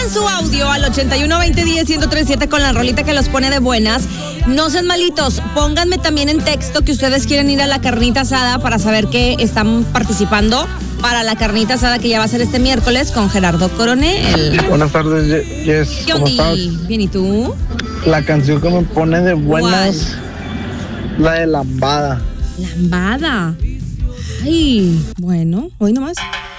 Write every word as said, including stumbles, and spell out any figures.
manden su audio al ochenta y uno veinte diez ciento treinta y siete con la rolita que los pone de buenas. No sean malitos, pónganme también en texto que ustedes quieren ir a la carnita asada para saber que están participando para la carnita asada que ya va a ser este miércoles con Gerardo Coronel. Buenas tardes, Jess. ¿Qué ¿Cómo onda? estás? Bien, ¿y tú? La canción que me pone de buenas, ¿Cuál? la de Lambada. Lambada. Ay, bueno, hoy nomás.